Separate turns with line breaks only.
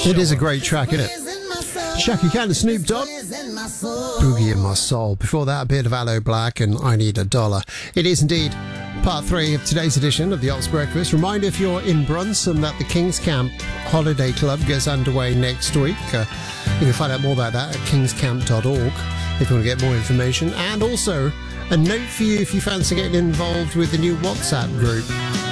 It is a great track, isn't it? Shaka Khan and Snoop Dogg, Boogie in My Soul. Before that, a bit of Aloe Black and I Need a Dollar. It is indeed part 3 of today's edition of the Ops Breakfast. Reminder, if you're in Brunson, that the King's Camp Holiday Club gets underway next week. You can find out more about that at kingscamp.org if you want to get more information. And also, a note for you if you fancy getting involved with the new WhatsApp group.